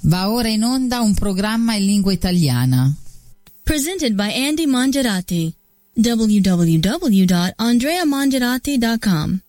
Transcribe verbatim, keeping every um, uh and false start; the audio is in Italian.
Va ora in onda un programma in lingua italiana. Presented by Andy Mangiarati. w w w dot andrea mangiarati dot com